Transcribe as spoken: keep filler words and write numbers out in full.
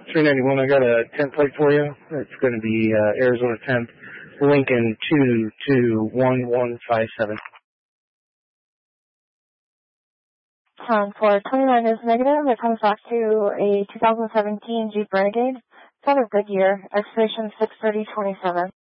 three ninety-one, I got a temp plate for you. It's going to be uh, Arizona temp, Lincoln two two one one five seven. Um, for twenty-nine is negative. It comes back to a two thousand seventeen Jeep Renegade. It's out of Goodyear. Expiration six thirty twenty-seven.